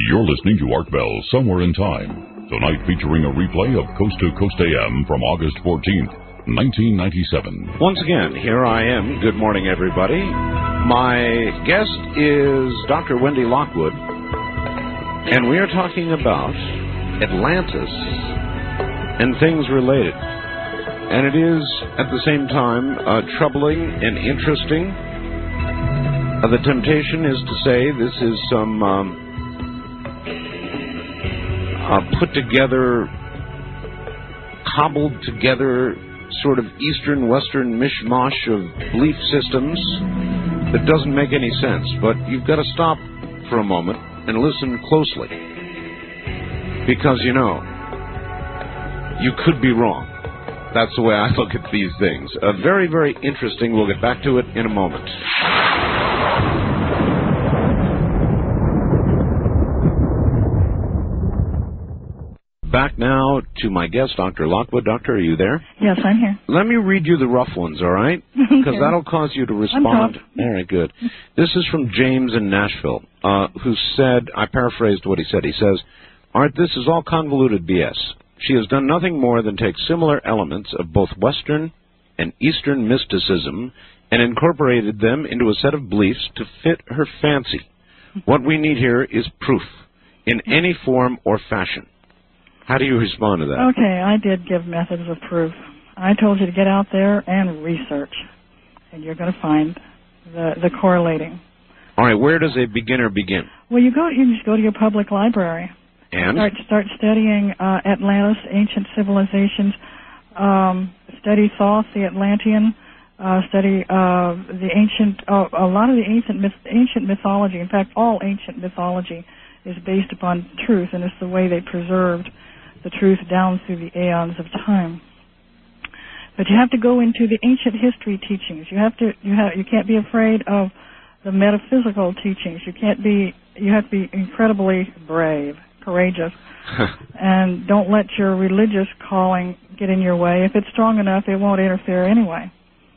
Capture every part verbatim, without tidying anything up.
You're listening to Art Bell Somewhere in Time, tonight featuring a replay of Coast to Coast A M from August fourteenth, nineteen ninety-seven. Once again, here I am. Good morning, everybody. My guest is Doctor Wendy Lockwood, and we are talking about Atlantis and things related. And it is, at the same time, uh, troubling and interesting. Uh, the temptation is to say this is some um, uh, put-together, cobbled-together sort of Eastern-Western mishmash of belief systems that doesn't make any sense. But you've got to stop for a moment and listen closely. Because, you know, you could be wrong. That's the way I look at these things. Uh, very, very interesting. We'll get back to it in a moment. Back now to my guest, Doctor Lockwood. Doctor, are you there? Yes, I'm here. Let me read you the rough ones, all right? Because okay. that'll cause you to respond. All right, good. This is from James in Nashville, uh, who said, I paraphrased what he said. He says, Art, this is all convoluted B S. She has done nothing more than take similar elements of both Western and Eastern mysticism and incorporated them into a set of beliefs to fit her fancy. What we need here is proof, in any form or fashion. How do you respond to that? Okay, I did give methods of proof. I told you to get out there and research, and you're going to find the, the correlating. All right, where does a beginner begin? Well, you go. You just go to your public library. And? Start, start studying uh, Atlantis, ancient civilizations. Um, study Thoth, the Atlantean. Uh, study uh, the ancient, uh, a lot of the ancient myth, ancient mythology. In fact, all ancient mythology is based upon truth, and it's the way they preserved the truth down through the aeons of time. But you have to go into the ancient history teachings. You have to. You have. You can't be afraid of the metaphysical teachings. You can't be. You have to be incredibly brave, courageous, and don't let your religious calling get in your way. If it's strong enough, it won't interfere anyway.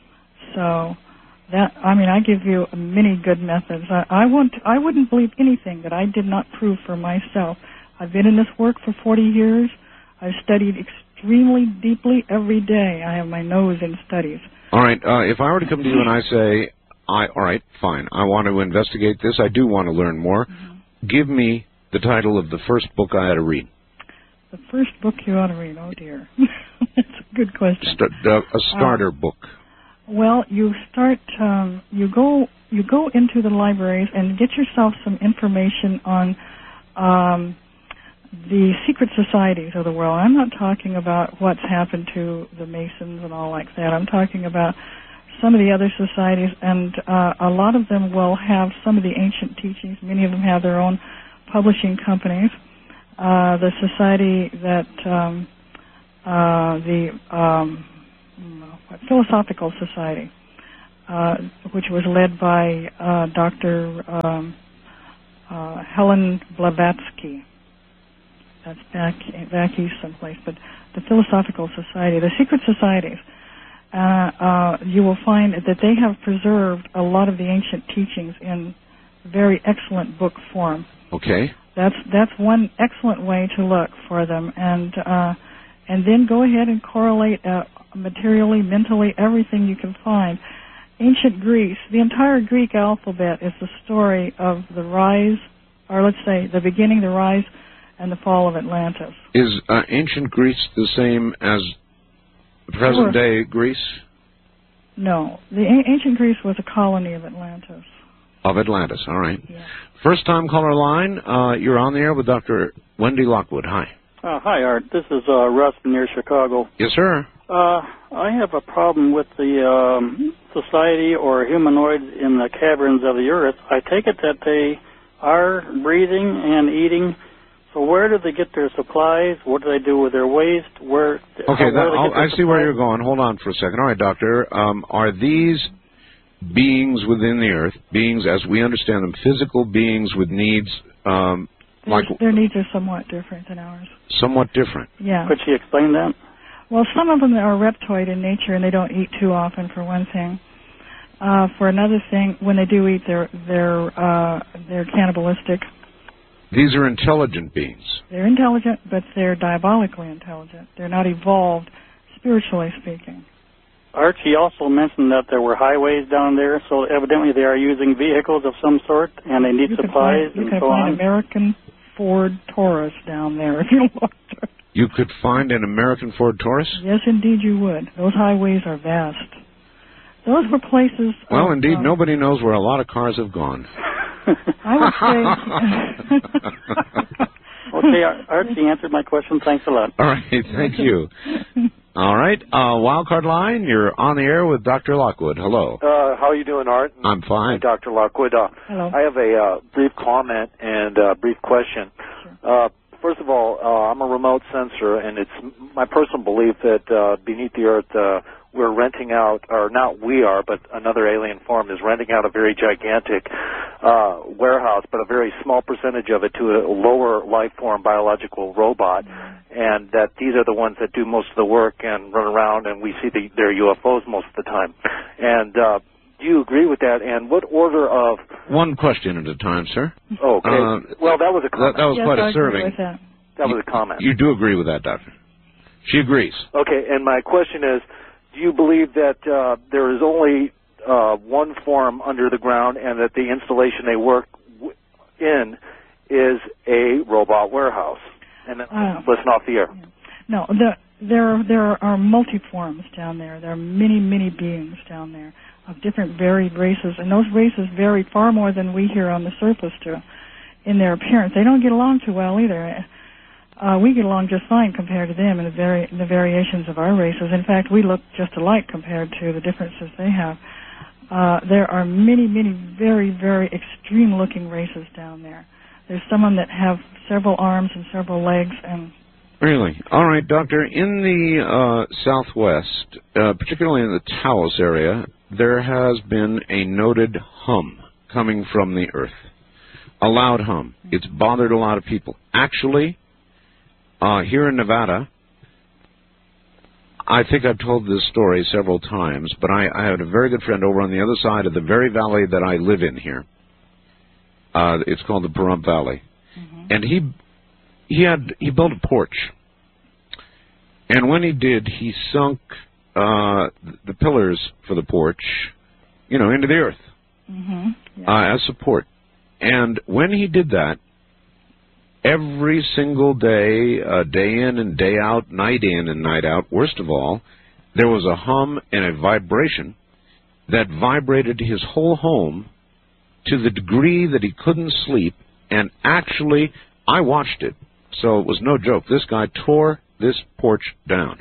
So, that I mean, I give you many good methods. I, I want. I wouldn't believe anything that I did not prove for myself. I've been in this work for forty years. I've studied extremely deeply every day. I have my nose in studies. All right. Uh, if I were to come to you and I say, I, all right, fine, I want to investigate this, I do want to learn more, mm-hmm. Give me the title of the first book I ought to read. The first book you ought to read? Oh, dear. That's a good question. St- uh, a starter uh, book. Well, you start, um, you go you go into the libraries and get yourself some information on um, the secret societies of the world. I'm not talking about what's happened to the Masons and all like that. I'm talking about some of the other societies, and uh, a lot of them will have some of the ancient teachings. Many of them have their own publishing companies. Uh, the society that, um, uh, the um, Philosophical Society, uh, which was led by uh, Doctor Um, uh, Helen Blavatsky. That's back, back east someplace. But the Philosophical Society, the secret societies, uh, uh, you will find that they have preserved a lot of the ancient teachings in very excellent book form. Okay. That's that's one excellent way to look for them, and uh, and then go ahead and correlate uh, materially, mentally, everything you can find. Ancient Greece, the entire Greek alphabet is the story of the rise, or let's say the beginning, the rise, and the fall of Atlantis. Is uh, ancient Greece the same as present-day sure. Greece? No. The a- ancient Greece was a colony of Atlantis. Of Atlantis, all right. Yeah. First-time caller line, uh, you're on the air with Doctor Wendy Lockwood. Hi. Uh, hi, Art. This is uh, Russ near Chicago. Yes, sir. Uh, I have a problem with the um, society or humanoids in the caverns of the earth. I take it that they are breathing and eating. So where do they get their supplies? What do they do with their waste? Where? Okay, that, where I see supplies? where you're going. Hold on for a second. All right, Doctor. Um, are these beings within the earth, beings as we understand them, physical beings with needs? Um, like their needs are somewhat different than ours. Somewhat different? Yeah. Could she explain that? Well, some of them are reptoid in nature, and they don't eat too often, for one thing. Uh, for another thing, when they do eat, they're they're uh, they're cannibalistic. These are intelligent beings. They're intelligent, but they're diabolically intelligent. They're not evolved, spiritually speaking. Archie also mentioned that there were highways down there, so evidently they are using vehicles of some sort, and they need you supplies find, and so on. You can find an American Ford Taurus down there if you looked. You could find an American Ford Taurus? Yes, indeed you would. Those highways are vast. Those were places... Well, of, indeed, um, nobody knows where a lot of cars have gone. I would say... Okay, Archie answered my question. Thanks a lot. All right, thank you. All right, uh, Wildcard Line, you're on the air with Doctor Lockwood. Hello. Uh, how are you doing, Art? I'm fine. Doctor Lockwood. Uh, Hello. I have a uh, brief comment and a brief question. Sure. Uh, first of all, uh, I'm a remote sensor, and it's my personal belief that uh, beneath the earth uh, we're renting out, or not we are, but another alien form is renting out a very gigantic uh, warehouse, but a very small percentage of it to a lower life form biological robot, and that these are the ones that do most of the work and run around, and we see the, their U F Os most of the time. And uh, do you agree with that? And what order of... One question at a time, sir. Oh, okay. Uh, well, that was a comment. That, that was yes, quite I a agree serving. with that. That was a comment. You do agree with that, Doctor? She agrees. Okay, and my question is, do you believe that uh, there is only uh, one form under the ground and that the installation they work w- in is a robot warehouse? And then Uh, listen off the air. No, the, there there are multiforms down there. There are many, many beings down there of different varied races, and those races vary far more than we here on the surface do in their appearance. They don't get along too well either. Uh, we get along just fine compared to them and the, vari- the variations of our races. In fact, we look just alike compared to the differences they have. Uh, there are many, many very, very extreme-looking races down there. There's some that have several arms and several legs. And Really? All right, Doctor. In the uh, Southwest, uh, particularly in the Taos area, there has been a noted hum coming from the Earth. A loud hum. It's bothered a lot of people. Actually, Uh, here in Nevada, I think I've told this story several times, but I, I had a very good friend over on the other side of the very valley that I live in here. Uh, it's called the Pahrump Valley. Mm-hmm. And he he had he built a porch. And when he did, he sunk uh, the pillars for the porch, you know, into the earth mm-hmm. yeah. uh, as support. And when he did that, every single day, uh, day in and day out, night in and night out, worst of all, there was a hum and a vibration that vibrated his whole home to the degree that he couldn't sleep. And actually, I watched it, so it was no joke. This guy tore this porch down.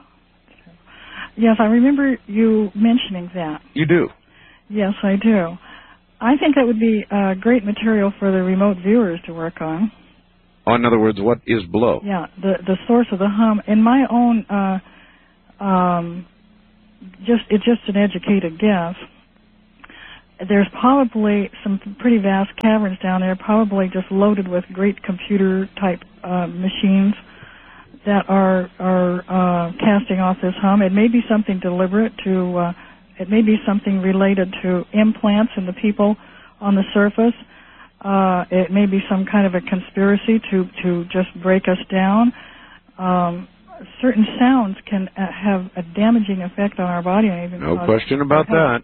Yes, I remember you mentioning that. You do? Yes, I do. I think that would be uh, great material for the remote viewers to work on. Oh, in other words, what is below? Yeah, the the source of the hum. In my own, uh, um, just it's just an educated guess. There's probably some pretty vast caverns down there, probably just loaded with great computer type uh, machines that are are uh, casting off this hum. It may be something deliberate to. Uh, it may be something related to implants in the people on the surface. Uh, it may be some kind of a conspiracy to, to just break us down. Um, certain sounds can uh, have a damaging effect on our body. And even no question about that.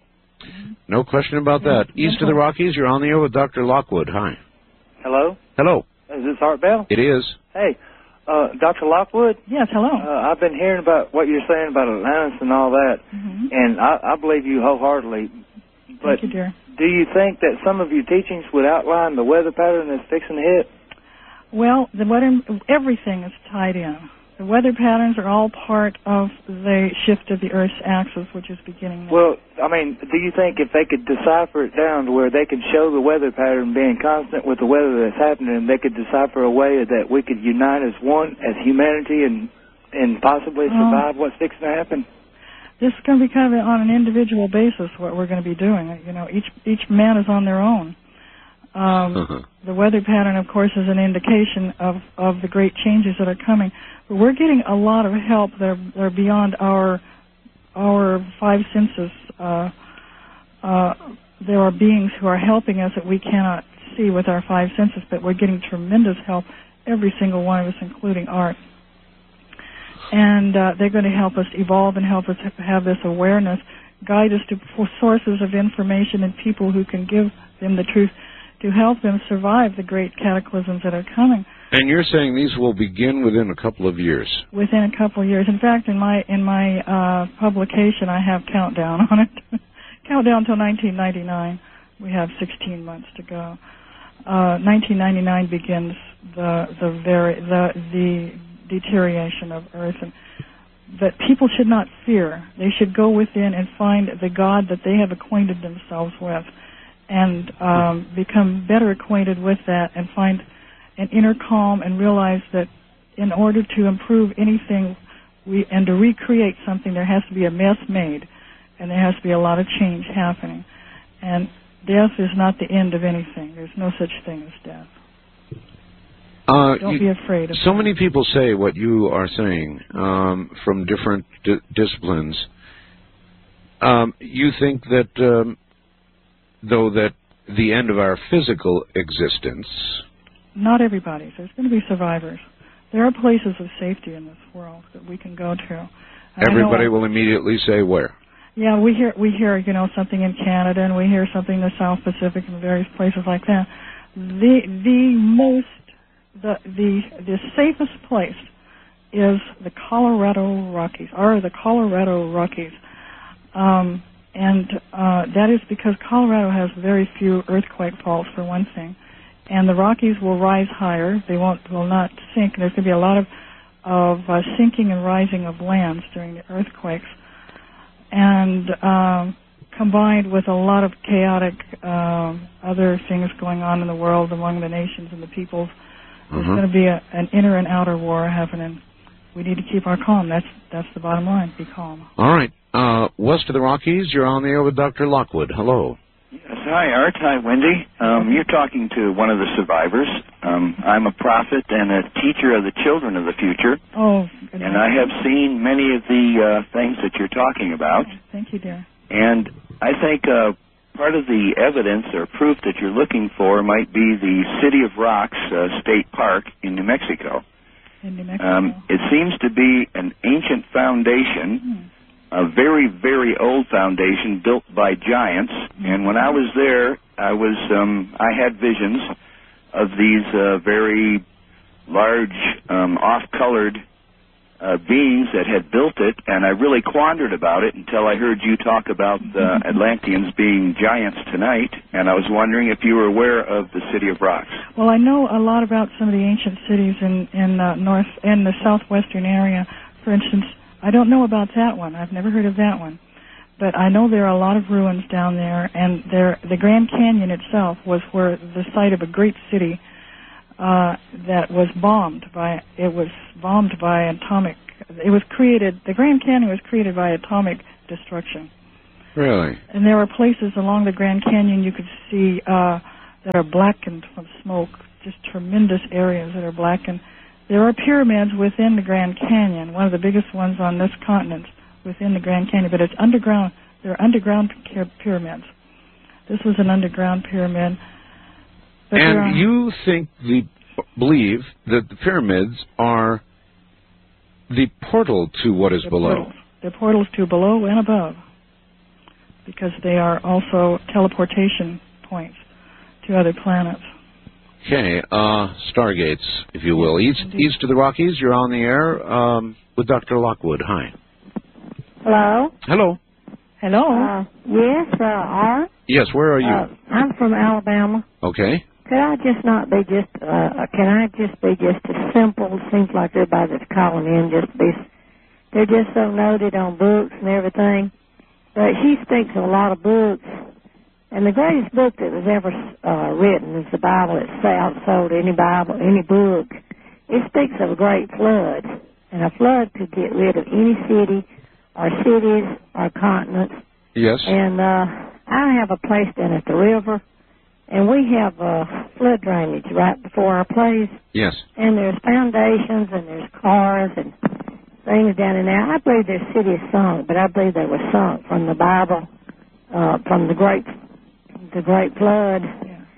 No question about that. Yeah. East of the Rockies, you're on the air with Doctor Lockwood. Hi. Hello? Hello. Is this Art Bell? It is. Hey, uh, Doctor Lockwood? Yes, hello. Uh, I've been hearing about what you're saying about Atlantis and all that, Mm-hmm. and I, I believe you wholeheartedly. But Thank you, dear. do you think that some of your teachings would outline the weather pattern that's fixing to hit? Well, the weather, everything is tied in. The weather patterns are all part of the shift of the Earth's axis, which is beginning now. Well, I mean, do you think if they could decipher it down to where they could show the weather pattern being constant with the weather that's happening, they could decipher a way that we could unite as one, as humanity, and and possibly survive um, what's fixing to happen? This is going to be kind of on an individual basis what we're going to be doing. You know, each each man is on their own. Um, uh-huh. The weather pattern, of course, is an indication of, of the great changes that are coming. But we're getting a lot of help that are, that are beyond our our five senses. Uh, uh, there are beings who are helping us that we cannot see with our five senses, but we're getting tremendous help, every single one of us, including art. And uh, they're going to help us evolve and help us have this awareness, guide us to sources of information and people who can give them the truth to help them survive the great cataclysms that are coming. And you're saying these will begin within a couple of years? Within a couple of years. In fact, in my in my uh, publication, I have countdown on it. Countdown till nineteen ninety-nine. We have sixteen months to go. Uh, nineteen ninety-nine begins the the very the the deterioration of Earth, and that people should not fear. They should go within and find the God that they have acquainted themselves with, and um, become better acquainted with that, and find an inner calm, and realize that in order to improve anything we and to recreate something, there has to be a mess made, and there has to be a lot of change happening. And death is not the end of anything. There's no such thing as death. Uh, Don't you, be afraid of So that. many people say what you are saying um, from different di- disciplines. Um, you think that, um, though, that the end of our physical existence... Not everybody. There's going to be survivors. There are places of safety in this world that we can go to. And Everybody I will immediately say where. Yeah, we hear we hear you know something in Canada, and we hear something in the South Pacific and various places like that. The the most the the the safest place is the Colorado Rockies, or the Colorado Rockies, um, and uh, that is because Colorado has very few earthquake faults, for one thing. And the Rockies will rise higher. They won't will not sink. There's going to be a lot of of uh, sinking and rising of lands during the earthquakes, and um, combined with a lot of chaotic um, other things going on in the world among the nations and the peoples, there's Uh-huh. going to be a, an inner and outer war happening. We need to keep our calm. That's that's the bottom line. Be calm. All right. Uh, west of the Rockies, you're on the air with Doctor Lockwood. Hello. Yes, hi, Art. Hi, Wendy. Um, you're talking to one of the survivors. Um, I'm a prophet and a teacher of the children of the future. Oh, good and I have seen many of the uh, things that you're talking about. Thank you, dear. And I think uh, part of the evidence or proof that you're looking for might be the City of Rocks uh, State Park in New Mexico. In New Mexico. Um, it seems to be an ancient foundation. Hmm. A very, very old foundation built by giants. And when I was there, I was um, I had visions of these uh, very large, um, off-colored uh, beings that had built it, and I really quandered about it until I heard you talk about the Atlanteans being giants tonight, and I was wondering if you were aware of the City of Rocks. Well, I know a lot about some of the ancient cities in in uh, north in the southwestern area. For instance, I don't know about that one. I've never heard of that one. But I know there are a lot of ruins down there, and there, the Grand Canyon itself was where the site of a great city uh, that was bombed by, it was bombed by atomic, it was created, the Grand Canyon was created by atomic destruction. Really? And there are places along the Grand Canyon you could see uh, that are blackened from smoke, just tremendous areas that are blackened. There are pyramids within the Grand Canyon, one of the biggest ones on this continent within the Grand Canyon, but it's underground. They're underground pyramids. This was an underground pyramid. But and you think the believe that the pyramids are the portal to what is the below. Portals. They're portals to below and above, because they are also teleportation points to other planets. Okay, uh, Stargates, if you will. East, east of the Rockies, you're on the air um, with Doctor Lockwood. Hi. Hello? Hello. Hello? Uh, yes, uh, Art? Yes, where are you? Uh, I'm from Alabama. Okay. Could I just not be just, uh, can I just be just as simple? It seems like everybody that's calling in just be, they're just so noted on books and everything. But she speaks of a lot of books. And the greatest book that was ever uh, written is the Bible itself. So any Bible, any book, it speaks of a great flood. And a flood could get rid of any city or cities or continents. Yes. And uh, I have a place down at the river, and we have uh, flood drainage right before our place. Yes. And there's foundations and there's cars and things down in there. I believe their city is sunk, but I believe they were sunk from the Bible, uh, from the great, the great flood. Yeah.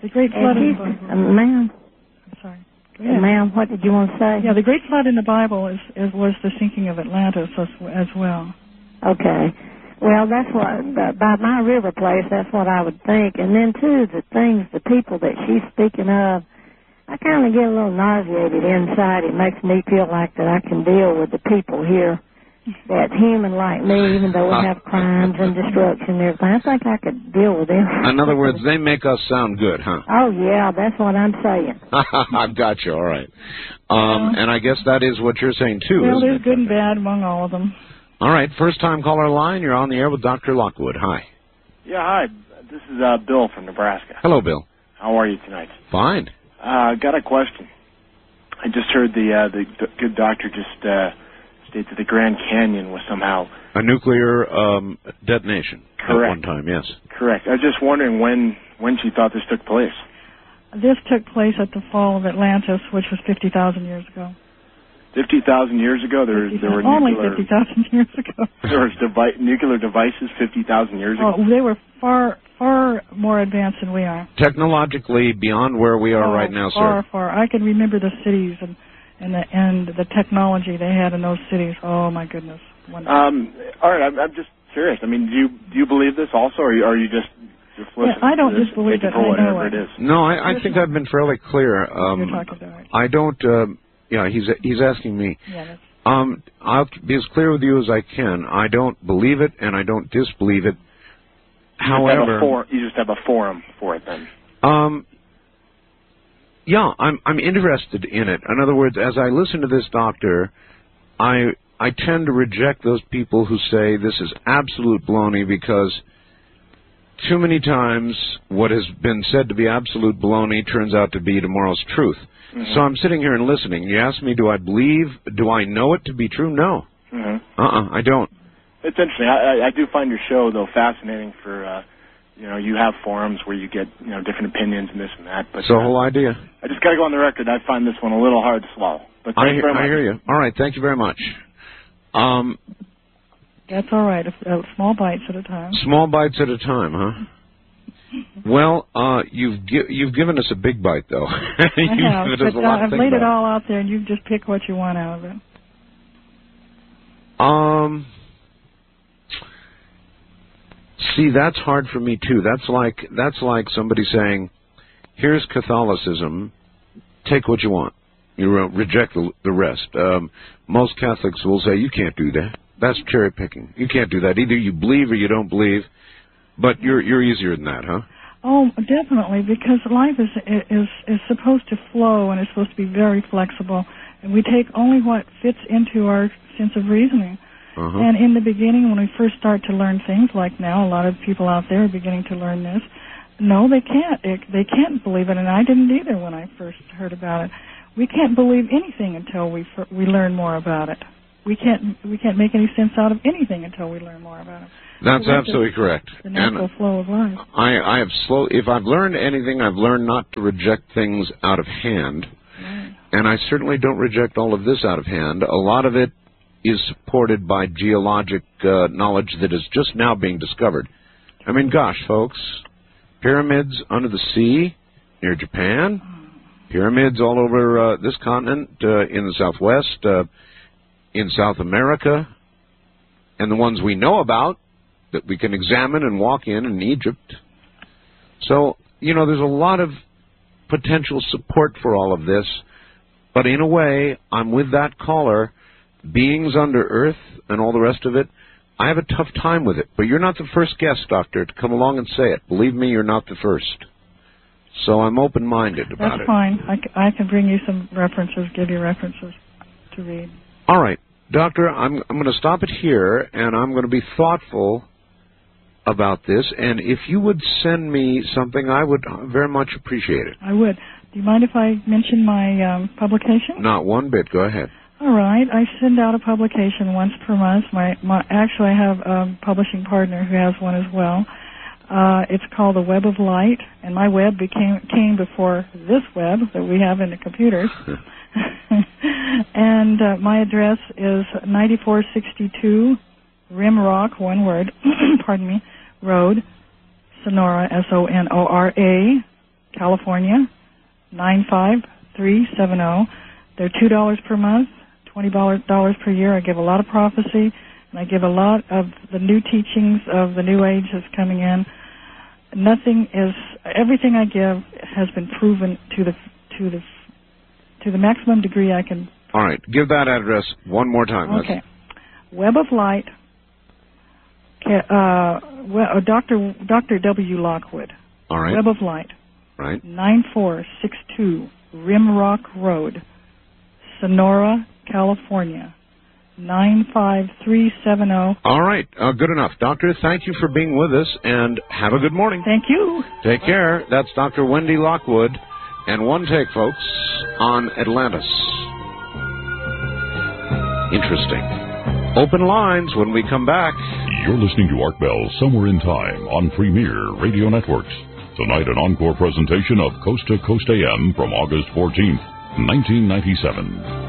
The Great Flood in the Bible. Uh, ma'am. I'm sorry. Yeah. Ma'am, what did you want to say? Yeah, the Great Flood in the Bible is, is was the sinking of Atlantis as, as well. Okay. Well, that's what, by my river place, that's what I would think. And then, too, the things, the people that she's speaking of, I kind of get a little nauseated inside. It makes me feel like that I can deal with the people here that's human like me, even though we have crimes and destruction and everything. I think I could deal with them. In other words, they make us sound good, huh? Oh, yeah, that's what I'm saying. I've got you, all right. Um, and I guess that is what you're saying, too, well, isn't there's it? good and bad among all of them. All right, first-time caller line. You're on the air with Doctor Lockwood. Hi. Yeah, hi. This is uh, Bill from Nebraska. Hello, Bill. How are you tonight? Fine. I uh, got a question. I just heard the uh, the d- good doctor just uh, state that the Grand Canyon was somehow... A nuclear um, detonation. Correct. At one time, yes. Correct. I was just wondering when, when she thought this took place. This took place at the fall of Atlantis, which was fifty thousand years ago. fifty thousand years ago? There, there were Only nuclear, fifty thousand years ago. There was devi- nuclear devices fifty thousand years ago? Oh, they were far, far more advanced than we are. Technologically beyond where we are oh, right now, far, sir. Far, far. I can remember the cities and, and, the, and the technology they had in those cities. Oh, my goodness. Wonderful. Um, all right, I'm, I'm just curious. I mean, do you do you believe this also, or are you, are you just... just yeah, I don't just believe it. I know it. it is? No, I, I think I've been fairly clear. Um, You're talking about it. I don't... Uh, yeah, he's he's asking me. Yeah, that's... Um, I'll be as clear with you as I can. I don't believe it, and I don't disbelieve it. You However, just have a for, you just have a forum for it, then. Um, yeah, I'm I'm interested in it. In other words, as I listen to this doctor, I I tend to reject those people who say this is absolute baloney, because too many times what has been said to be absolute baloney turns out to be tomorrow's truth. Mm-hmm. So I'm sitting here and listening. You ask me, do I believe, do I know it to be true? No. Mm-hmm. Uh-uh, I don't. It's interesting. I, I do find your show, though, fascinating for, uh, you know, you have forums where you get, you know, different opinions and this and that. But it's the uh, whole idea. I just got to go on the record. I find this one a little hard to swallow. But I, thank you very much. I hear you. All right, thank you very much. Um, That's all right. Uh, small bites at a time. Small bites at a time, huh? Well, uh, you've gi- you've given us a big bite, though. you've I have, given us but a lot uh, I've to laid think it about. all out there, and you just pick what you want out of it. Um, see, that's hard for me too. That's like that's like somebody saying, "Here's Catholicism. Take what you want. You re- reject the, the rest." Um, most Catholics will say, "You can't do that. That's cherry picking. You can't do that. Either you believe or you don't believe." But you're you're easier than that, huh? Oh, definitely, because life is is is supposed to flow, and it's supposed to be very flexible, and we take only what fits into our sense of reasoning. Uh-huh. And in the beginning, when we first start to learn things, like now, a lot of people out there are beginning to learn this. No, they can't. It, they can't believe it, and I didn't either when I first heard about it. We can't believe anything until we we learn more about it. We can't we can't make any sense out of anything until we learn more about it. That's so absolutely the, correct. The natural and flow of life. I, I have slow. If I've learned anything, I've learned not to reject things out of hand, right. And I certainly don't reject all of this out of hand. A lot of it is supported by geologic uh, knowledge that is just now being discovered. I mean, gosh, folks, pyramids under the sea near Japan, pyramids all over uh, this continent, uh, in the Southwest, uh, in South America, and the ones we know about that we can examine and walk in in Egypt. So, you know, there's a lot of potential support for all of this, but in a way, I'm with that caller, beings under Earth and all the rest of it. I have a tough time with it, but you're not the first guest, Doctor, to come along and say it. Believe me, you're not the first. So I'm open-minded about That's it. That's fine. I, c- I can bring you some references, give you references to read. All right. Doctor, I'm, I'm going to stop it here, and I'm going to be thoughtful about this. And if you would send me something, I would very much appreciate it. I would. Do you mind if I mention my um, publication? Not one bit. Go ahead. All right. I send out a publication once per month. My, my actually, I have a publishing partner who has one as well. Uh, it's called The Web of Light, and my web became came before this web that we have in the computers. And uh, my address is ninety-four sixty-two Rimrock, one word, pardon me, Road, Sonora, S O N O R A, California, nine five three seven zero. They're two dollars per month, twenty dollars per year. I give a lot of prophecy, and I give a lot of the new teachings of the New Age that's coming in. Nothing is, everything I give has been proven to the to the to the maximum degree I can. All right, give that address one more time. Okay, Web of Light, uh, Doctor Doctor W. Lockwood. All right. Web of Light. Right. nine four six two Rimrock Road, Sonora, California, nine five three seven zero. All right. Uh, good enough. Doctor, thank you for being with us, and have a good morning. Thank you. Take care. That's Doctor Wendy Lockwood. And one take, folks, on Atlantis. Interesting. Open lines when we come back. You're listening to Art Bell Somewhere in Time on Premier Radio Networks. Tonight, an encore presentation of Coast to Coast A M from August fourteenth, nineteen ninety-seven.